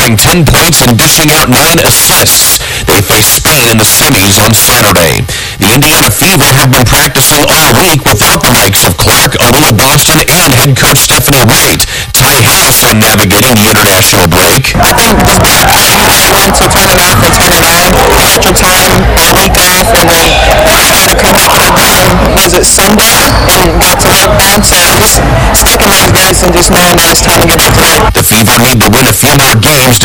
scoring 10 points and dishing out 9 assists. They face Spain in the semis on Saturday. The Indiana Fever have been practicing all week without the likes of Clark, Aliyah Boston, and head coach Stephanie Wright. Ty, how you fun navigating the international break? I think the back usually went to turning off and turning on, extra time, a week off, and then Friday to come back in again, was it Sunday, and back to work then, so just sticking with the guys and just knowing that it's time to get back to it. The Fever need to win a few more games